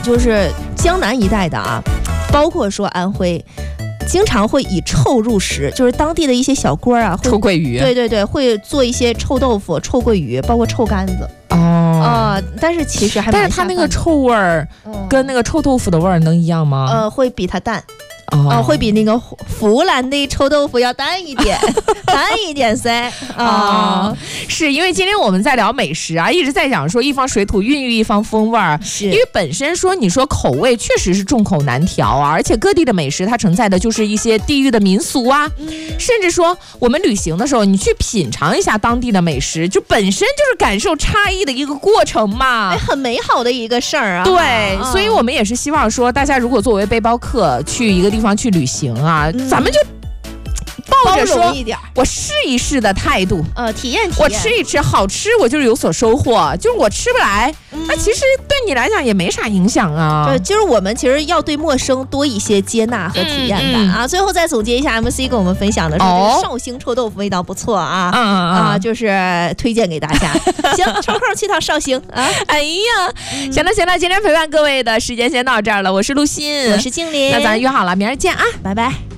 就是江南一带的啊，包括说安徽。经常会以臭入食，就是当地的一些小锅啊， 臭鳜鱼， 对，会做一些臭豆腐、臭鳜鱼，包括臭干子。但是其实还蛮下饭的， 但是它那个臭味儿跟那个臭豆腐的味儿能一样吗？ 会比它淡。会比那个湖南的臭豆腐要淡一点，淡一点噻。 是因为今天我们在聊美食啊，一直在讲说一方水土孕育一方风味儿， 是因为本身说你说口味确实是众口难调啊，而且各地的美食它承载的就是一些地域的民俗啊，甚至说我们旅行的时候，你去品尝一下当地的美食，就本身就是感受差异的一个过程嘛， 很美好的一个事儿啊。 对，所以我们也是希望说，大家如果作为背包客去一个地方去旅行啊，咱们就抱着说我试一试的态度， 体验， 我吃一吃，好吃我就是有所收获，就是我吃不来，那其实对你来讲也没啥影响啊。 对，就是我们其实要对陌生多一些接纳和体验感啊。最后再总结一下 MC 跟我们分享的说，绍兴臭豆腐味道不错啊，就是推荐给大家。行，抽空去趟绍兴啊！ 哎呀，行了，今天陪伴各位的时间先到这儿了，我是陆欣， 我是静林， 那咱约好了，明儿见啊， 拜拜。